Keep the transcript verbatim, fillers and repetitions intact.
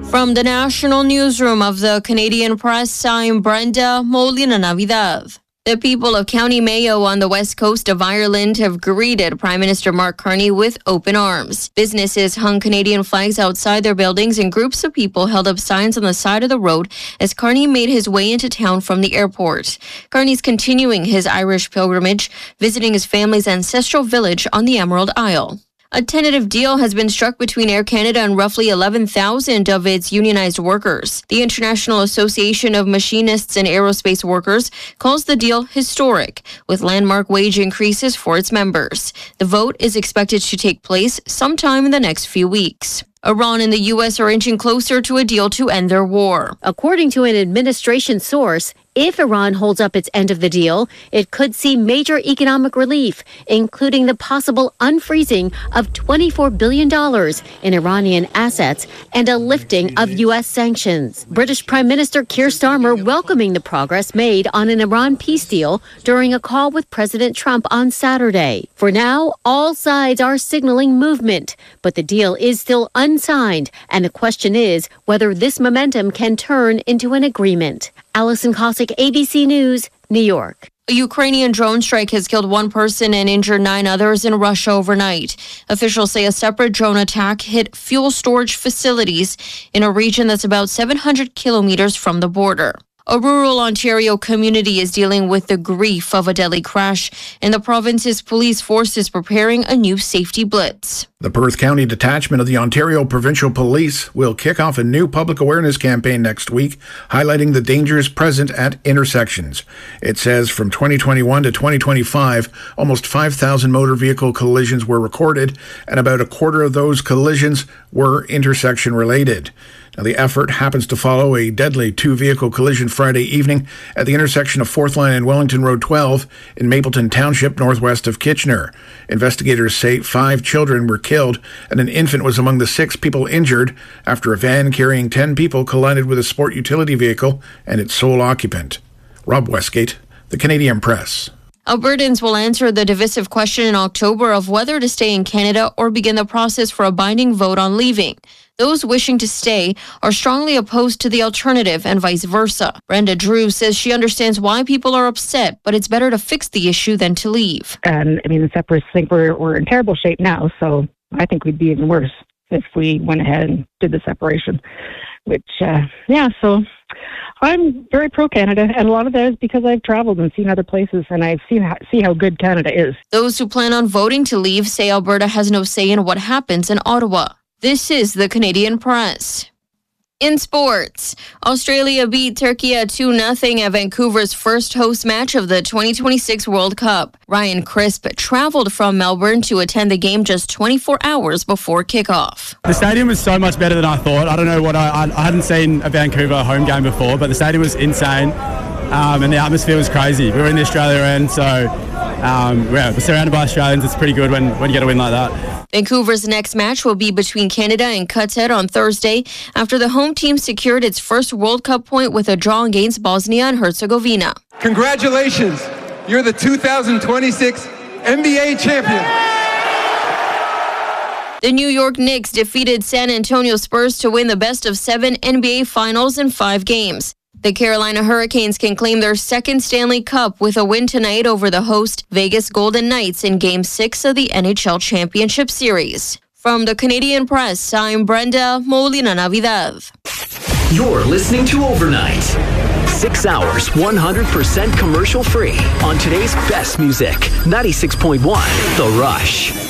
From the national newsroom of the Canadian Press, I'm Brenda Molina Navidad. The people of County Mayo on the west coast of Ireland have greeted Prime Minister Mark Carney with open arms. Businesses hung Canadian flags outside their buildings and groups of people held up signs on the side of the road as Carney made his way into town from the airport. Carney's continuing his Irish pilgrimage, visiting his family's ancestral village on the Emerald Isle. A tentative deal has been struck between Air Canada and roughly eleven thousand of its unionized workers. The International Association of Machinists and Aerospace Workers calls the deal historic, with landmark wage increases for its members. The vote is expected to take place sometime in the next few weeks. Iran and the U S are inching closer to a deal to end their war. According to an administration source, if Iran holds up its end of the deal, it could see major economic relief, including the possible unfreezing of twenty-four billion dollars in Iranian assets and a lifting of U S sanctions. British Prime Minister Keir Starmer welcoming the progress made on an Iran peace deal during a call with President Trump on Saturday. For now, all sides are signaling movement, but the deal is still unsigned, and the question is whether this momentum can turn into an agreement. Allison Cossack, A B C News, New York. A Ukrainian drone strike has killed one person and injured nine others in Russia overnight. Officials say a separate drone attack hit fuel storage facilities in a region that's about seven hundred kilometers from the border. A rural Ontario community is dealing with the grief of a deadly crash, and the province's police force is preparing a new safety blitz. The Perth County Detachment of the Ontario Provincial Police will kick off a new public awareness campaign next week, highlighting the dangers present at intersections. It says from twenty twenty-one to twenty twenty-five, almost five thousand motor vehicle collisions were recorded, and about a quarter of those collisions were intersection related. Now, the effort happens to follow a deadly two-vehicle collision Friday evening at the intersection of fourth Line and Wellington Road twelve in Mapleton Township, northwest of Kitchener. Investigators say five children were killed and an infant was among the six people injured after a van carrying ten people collided with a sport utility vehicle and its sole occupant. Rob Westgate, The Canadian Press. Albertans will answer the divisive question in October of whether to stay in Canada or begin the process for a binding vote on leaving. Those wishing to stay are strongly opposed to the alternative and vice versa. Brenda Drew says she understands why people are upset, but it's better to fix the issue than to leave. And I mean, the separatists think we're, we're in terrible shape now, so I think we'd be even worse if we went ahead and did the separation. Which, uh, yeah, so I'm very pro-Canada, and a lot of that is because I've traveled and seen other places, and I've seen how, see how good Canada is. Those who plan on voting to leave say Alberta has no say in what happens in Ottawa. This is the Canadian Press. In sports, Australia beat Turkey two nothing at Vancouver's first host match of the twenty twenty-six World Cup. Ryan Crisp traveled from Melbourne to attend the game just twenty-four hours before kickoff. The stadium was so much better than I thought. I don't know what I, I, I hadn't seen a Vancouver home game before, but the stadium was insane, um, and the atmosphere was crazy. We were in the Australia end, so um, yeah, we're surrounded by Australians. It's pretty good when, when you get a win like that. Vancouver's next match will be between Canada and Qatar on Thursday after the home team secured its first World Cup point with a draw against Bosnia and Herzegovina. Congratulations, you're the two thousand twenty-six N B A champion. The New York Knicks defeated San Antonio Spurs to win the best of seven N B A finals in five games. The Carolina Hurricanes can claim their second Stanley Cup with a win tonight over the host Vegas Golden Knights in Game six of the N H L Championship Series. From the Canadian Press, I'm Brenda Molina Navidad. You're listening to Overnight. Six hours, one hundred percent commercial free on today's best music. ninety-six point one The Rush.